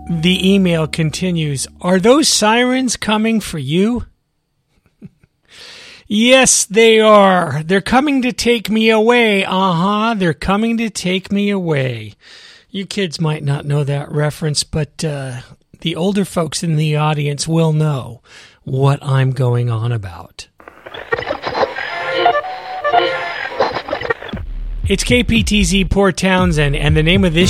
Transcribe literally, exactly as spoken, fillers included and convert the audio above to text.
The email continues, are those sirens coming for you? Yes, they are. They're coming to take me away. Uh-huh, they're coming to take me away. You kids might not know that reference, but uh, the older folks in the audience will know what I'm going on about. It's K P T Z Port Townsend, and the name of this